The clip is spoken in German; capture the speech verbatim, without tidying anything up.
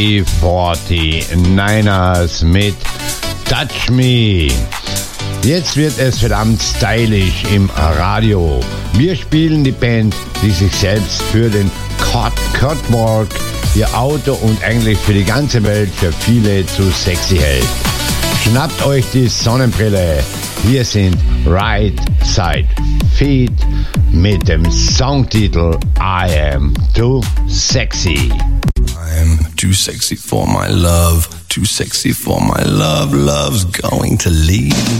Die neunundvierzigers mit Touch Me. Jetzt wird es verdammt stylisch im Radio. Wir spielen die Band, die sich selbst für den Catwalk, ihr Auto und eigentlich für die ganze Welt für viele zu sexy hält. Schnappt euch die Sonnenbrille. Hier sind Right Side Feet mit dem Songtitel I Am Too Sexy. I am too sexy for my love, too sexy for my love, love's going to leave